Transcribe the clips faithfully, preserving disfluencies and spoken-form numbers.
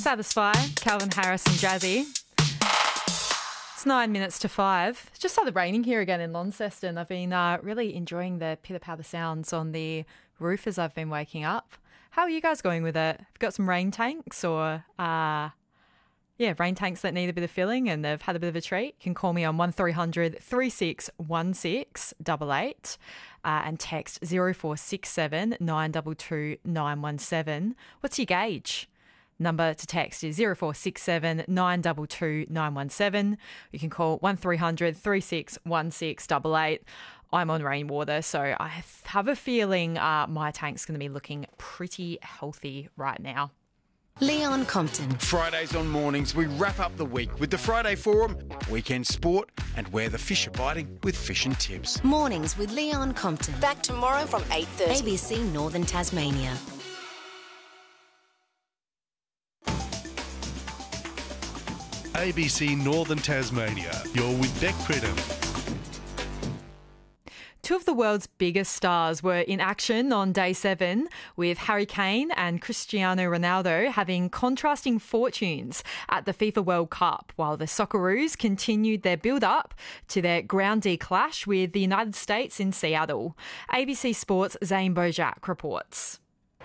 Satisfy, Calvin Harris and Jazzy. It's nine minutes to five. It's just started raining here again in Launceston. I've been uh, really enjoying the pitter-patter sounds on the roof as I've been waking up. How are you guys going with it? Have you got some rain tanks or, uh, yeah, rain tanks that need a bit of filling and they've had a bit of a treat? You can call me on one three hundred, three six one six eight eight uh, and text zero four six seven, nine two two, nine one seven. What's your gauge? Number to text is zero four six seven, nine two two, nine one seven. You can call one three hundred, three six one six eight eight. I'm on rainwater, so I have a feeling uh, my tank's going to be looking pretty healthy right now. Leon Compton. Fridays on mornings, we wrap up the week with the Friday Forum, weekend sport, and where the fish are biting with Fish and Tips. Mornings with Leon Compton. Back tomorrow from eight thirty. A B C Northern Tasmania. A B C Northern Tasmania. You're with Beck Pridham. Two of the world's biggest stars were in action on day seven, with Harry Kane and Cristiano Ronaldo having contrasting fortunes at the FIFA World Cup, while the Socceroos continued their build-up to their Ground D clash with the United States in Seattle. A B C Sports' Zane Bojack reports.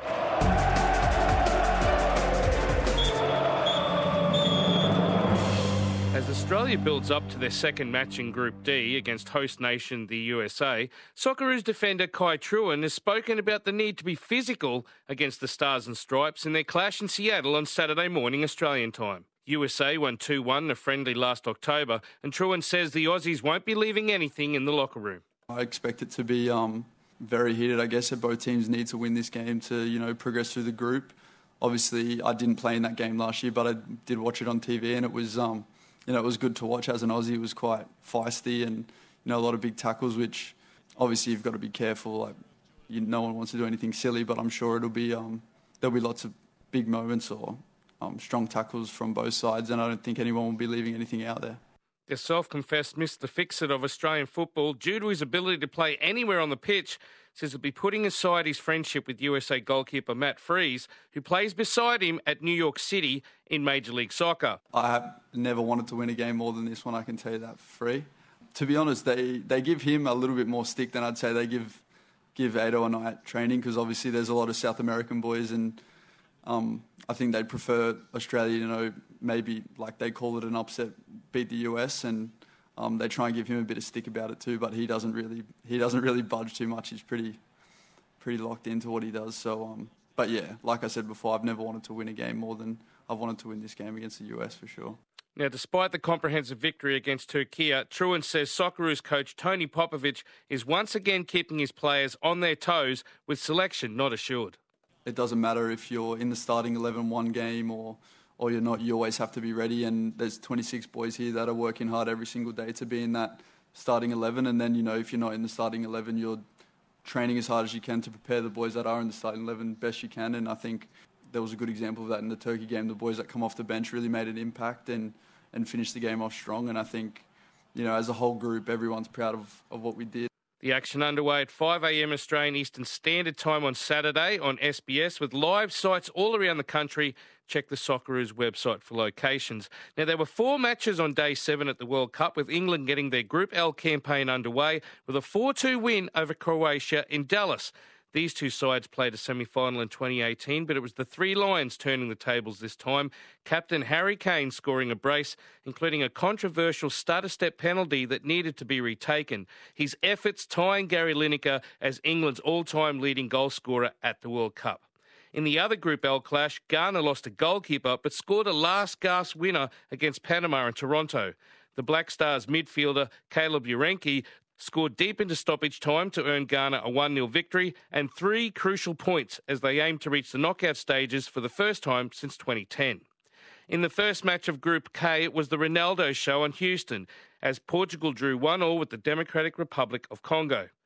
As Australia builds up to their second match in Group D against host nation the U S A, Socceroos defender Kai Trewin has spoken about the need to be physical against the Stars and Stripes in their clash in Seattle on Saturday morning Australian time. U S A won two one in a friendly last October, and Trewin says the Aussies won't be leaving anything in the locker room. I expect it to be um, very heated. I guess that both teams need to win this game to, you know, progress through the group. Obviously, I didn't play in that game last year, but I did watch it on T V, and it was... Um, You know, it was good to watch as an Aussie. It was quite feisty and, you know, a lot of big tackles, which obviously you've got to be careful. Like, you, no one wants to do anything silly, but I'm sure it'll be um, there'll be lots of big moments or um, strong tackles from both sides, and I don't think anyone will be leaving anything out there. The self-confessed Mister Fix-It of Australian football, due to his ability to play anywhere on the pitch, says he'll be putting aside his friendship with U S A goalkeeper Matt Freese, who plays beside him at New York City in Major League Soccer. I have never wanted to win a game more than this one, I can tell you that for free. To be honest, they, they give him a little bit more stick than I'd say they give give Ado and I at training, because obviously there's a lot of South American boys, and um, I think they'd prefer Australia, you know, maybe like they call it an upset, beat the U S, and um, they try and give him a bit of stick about it too, but he doesn't really he doesn't really budge too much. He's pretty pretty locked into what he does. So, um, but yeah, like I said before, I've never wanted to win a game more than I've wanted to win this game against the U S for sure. Now, despite the comprehensive victory against Turkey, Trewin says Socceroos coach Tony Popovic is once again keeping his players on their toes, with selection not assured. It doesn't matter if you're in the starting eleven one game or or you're not. You always have to be ready, and there's twenty-six boys here that are working hard every single day to be in that starting eleven, and then, you know, if you're not in the starting eleven, you're training as hard as you can to prepare the boys that are in the starting eleven best you can. And I think there was a good example of that in the Turkey game. The boys that come off the bench really made an impact and, and finished the game off strong. And I think, you know, as a whole group, everyone's proud of, of what we did. The action underway at five a m Australian Eastern Standard Time on Saturday on S B S, with live sites all around the country. Check the Socceroos website for locations. Now, there were four matches on day seven at the World Cup, with England getting their Group L campaign underway with a four two win over Croatia in Dallas. These two sides played a semi-final in twenty eighteen, but it was the Three Lions turning the tables this time. Captain Harry Kane scoring a brace, including a controversial stutter-step penalty that needed to be retaken. His efforts tying Gary Lineker as England's all-time leading goal scorer at the World Cup. In the other Group L clash, Ghana lost a goalkeeper but scored a last-gasp winner against Panama in Toronto. The Black Stars midfielder Caleb Urenki scored deep into stoppage time to earn Ghana a one nil victory and three crucial points as they aim to reach the knockout stages for the first time since twenty ten. In the first match of Group K, it was the Ronaldo show in Houston, as Portugal drew one all with the Democratic Republic of Congo.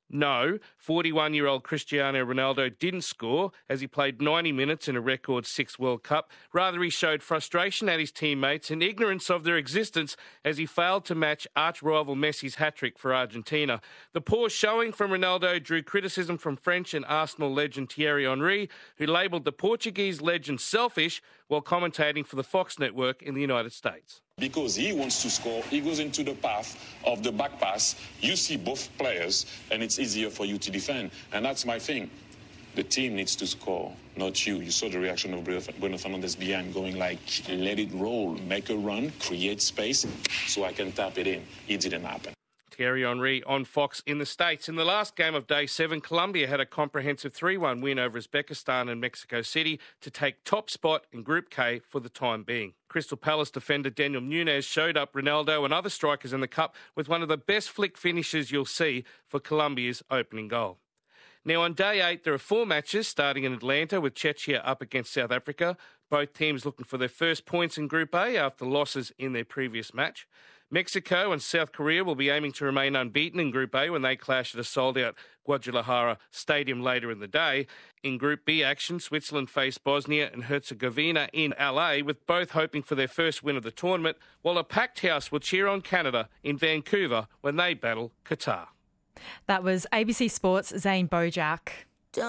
No, forty-one-year-old Cristiano Ronaldo didn't score as he played ninety minutes in a record six World Cup. Rather, he showed frustration at his teammates and ignorance of their existence as he failed to match arch-rival Messi's hat-trick for Argentina. The poor showing from Ronaldo drew criticism from French and Arsenal legend Thierry Henry, who labelled the Portuguese legend selfish while commentating for the Fox network in the United States. Because he wants to score, he goes into the path of the back pass. You see both players, and it's easier for you to defend. And that's my thing. The team needs to score, not you. You saw the reaction of Bruno Fernandes behind, going like, let it roll, make a run, create space, so I can tap it in. It didn't happen. Thierry Henry on Fox in the States. In the last game of day seven, Colombia had a comprehensive three one win over Uzbekistan and Mexico City to take top spot in Group K for the time being. Crystal Palace defender Daniel Nunes showed up Ronaldo and other strikers in the Cup with one of the best flick finishes you'll see for Colombia's opening goal. Now, on day eight, there are four matches starting in Atlanta with Czechia up against South Africa. Both teams looking for their first points in Group A after losses in their previous match. Mexico and South Korea will be aiming to remain unbeaten in Group A when they clash at a sold-out Guadalajara stadium later in the day. In Group B action, Switzerland face Bosnia and Herzegovina in L A, with both hoping for their first win of the tournament, while a packed house will cheer on Canada in Vancouver when they battle Qatar. That was A B C Sports' Zane Bojack.